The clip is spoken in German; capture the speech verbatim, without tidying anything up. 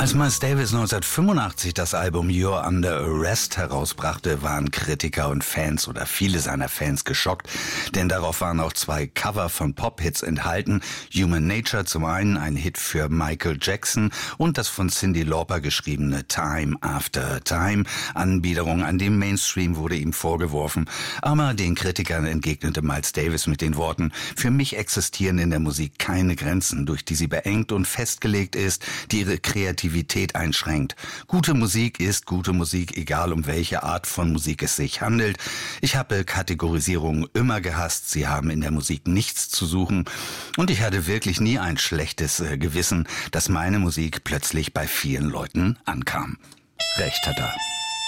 Als Miles Davis neunzehnhundertfünfundachtzig das Album You're Under Arrest herausbrachte, waren Kritiker und Fans oder viele seiner Fans geschockt, denn darauf waren auch zwei Cover von Pop-Hits enthalten. Human Nature zum einen, ein Hit für Michael Jackson, und das von Cyndi Lauper geschriebene Time After Time. Anbiederung an dem Mainstream wurde ihm vorgeworfen, aber den Kritikern entgegnete Miles Davis mit den Worten: Für mich existieren in der Musik keine Grenzen, durch die sie beengt und festgelegt ist, die ihre Kreativität einschränkt. Gute Musik ist gute Musik, egal um welche Art von Musik es sich handelt. Ich habe Kategorisierungen immer gehasst, sie haben in der Musik nichts zu suchen, und ich hatte wirklich nie ein schlechtes äh, Gewissen, dass meine Musik plötzlich bei vielen Leuten ankam. Recht hat er.